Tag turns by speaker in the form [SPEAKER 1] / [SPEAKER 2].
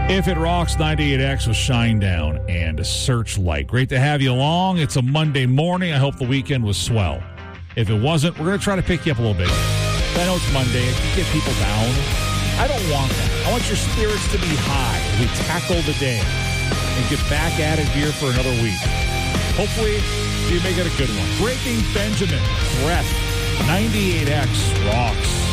[SPEAKER 1] If It Rocks 98X with Shinedown and Searchlight. Great to have you along. It's a Monday morning. I hope the weekend was swell. If it wasn't, we're going to try to pick you up a little bit. I know it's Monday. It can get people down. I don't want that. I want your spirits to be high as we tackle the day and get back at it here for another week. Hopefully, you make it a good one. Breaking Benjamin, Breath, 98X Rocks.